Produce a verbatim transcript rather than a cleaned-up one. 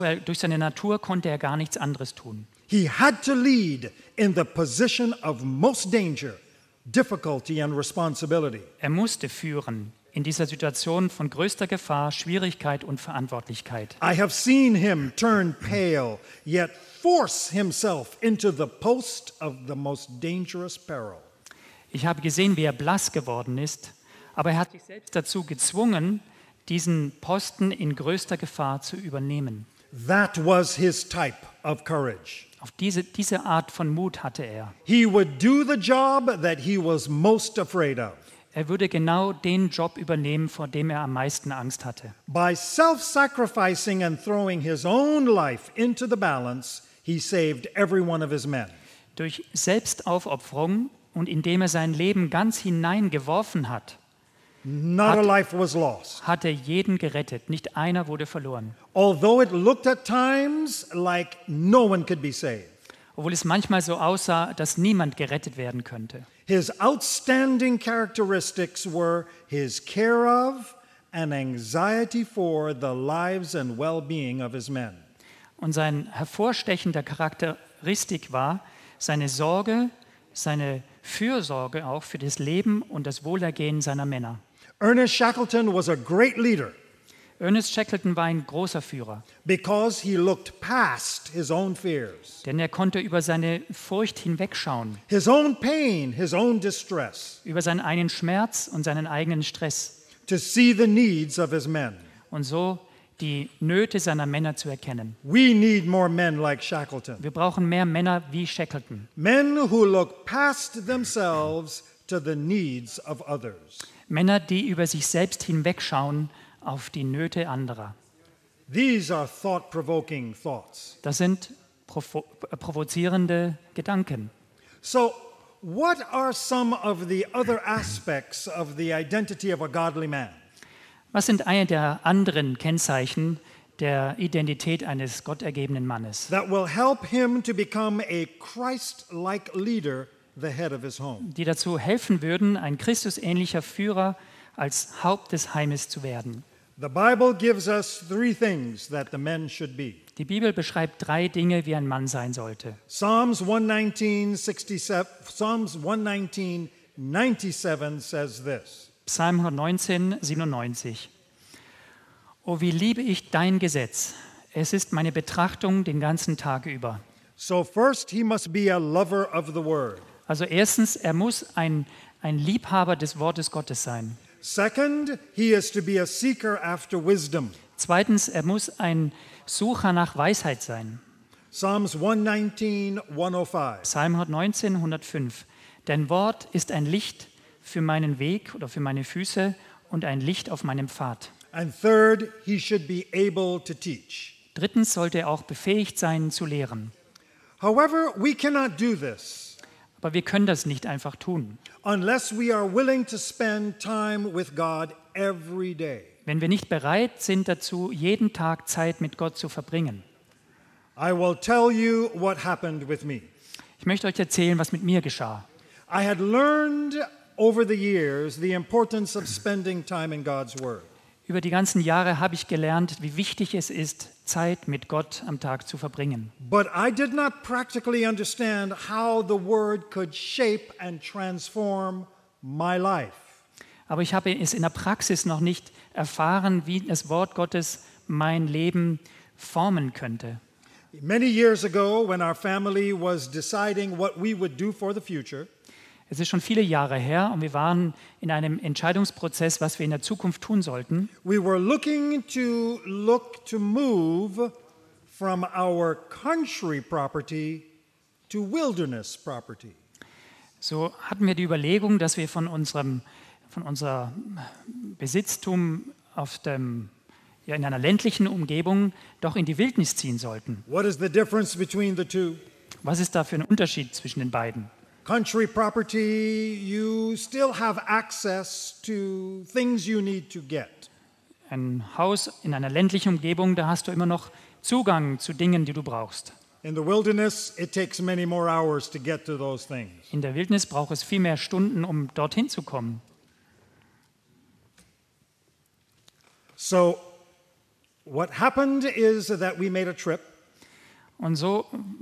Weil durch seine Natur konnte er gar nichts anderes tun. He had to lead in the position of most danger, difficulty and responsibility. Er musste führen in dieser Situation von größter Gefahr, Schwierigkeit und Verantwortlichkeit. I have seen him turn pale, yet force himself into the post of the most dangerous peril. Ich habe gesehen, wie er blass geworden ist, aber er hat sich selbst dazu gezwungen, diesen Posten in größter Gefahr zu übernehmen. That was his type of courage. Auf diese, diese Art von Mut hatte er. He would do the job that he was most afraid of. Er würde genau den Job übernehmen, vor dem er am meisten Angst hatte. By self-sacrificing and throwing his own life into the balance, he saved every one of his men. Durch Selbstaufopferung und indem er sein Leben ganz hineingeworfen hat, Not a life was lost. hat er jeden gerettet. Nicht einer wurde verloren. Although it looked at times like no one could be saved. Obwohl es manchmal so aussah, dass niemand gerettet werden könnte. His outstanding characteristics were his care of and anxiety for the lives and well-being of his men. Und sein hervorstechender Charakteristik war seine Sorge, seine Fürsorge auch für das Leben und das Wohlergehen seiner Männer. Ernest Shackleton was a great leader Ernest Shackleton war ein großer Führer, because he looked past his own fears, denn er konnte über seine Furcht hinwegschauen, his own pain, his own distress, über seinen eigenen Schmerz und seinen eigenen Stress to see the needs of his men. und so die Nöte seiner Männer zu erkennen. We need more men like Shackleton. Wir brauchen mehr Männer wie Shackleton. Men who look past themselves to the needs of others. Männer, die über sich selbst hinwegschauen auf die Nöte anderer. These are thought-provoking thoughts. Das sind provo- äh, provozierende Gedanken. So, what are some of the other aspects of the identity of a godly man? Was sind eine der anderen Kennzeichen der Identität eines gottergebenen Mannes, That will help him to become a Christ-like leader, the head of his home. die dazu helfen würden, ein Christusähnlicher Führer als Haupt des Heimes zu werden? The Bible gives us three things that the men should be. Die Bibel beschreibt drei Dinge, wie ein Mann sein sollte. Psalms one nineteen, sixty-seven, Psalms one nineteen, ninety-seven says this. Psalm hundertneunzehn, siebenundneunzig. O, wie liebe ich dein Gesetz. Es ist meine Betrachtung den ganzen Tag über. So first he must be a lover of the word. Also erstens, er muss ein, ein Liebhaber des Wortes Gottes sein. Second, he is to be a seeker after wisdom. Zweitens, er muss ein Sucher nach Weisheit sein. Psalms one nineteen, one oh five. Psalm hundertneunzehn, hundertfünf. Dein Wort ist ein Licht für meinen Weg oder für meine Füße und ein Licht auf meinem Pfad. And third, he should be able to teach. Drittens sollte er auch befähigt sein zu lehren. However, we cannot do this Aber wir können das nicht einfach tun, unless we are willing to spend time with God every day. wenn wir nicht bereit sind dazu, jeden Tag Zeit mit Gott zu verbringen. I will tell you what happened with me. Ich möchte euch erzählen, was mit mir geschah. I had learned over the years the importance of spending time in God's Word. Über die ganzen Jahre habe ich gelernt, wie wichtig es ist, Zeit mit Gott am Tag zu verbringen. But I did not practically understand how the Word could shape and transform my life. Aber ich habe es in der Praxis noch nicht erfahren, wie das Wort Gottes mein Leben formen könnte. Many years ago, when our family was deciding what we would do for the future, Es ist schon viele Jahre her und wir waren in einem Entscheidungsprozess, was wir in der Zukunft tun sollten. we were looking to look to move from our country property to wilderness property. So hatten wir die Überlegung, dass wir von unserem von unser Besitztum auf dem, ja, in einer ländlichen Umgebung doch in die Wildnis ziehen sollten. What is the difference between the two? Was ist da für ein Unterschied zwischen den beiden? Country property, you still have access to things you need to get. Ein Haus in einer ländlichen Umgebung, da hast du immer noch Zugang zu Dingen, die du brauchst. In the wilderness, it takes many more hours to get to those things. In der Wildnis braucht es viel mehr Stunden, um dorthin zu kommen. So what happened is that we made a trip. Und so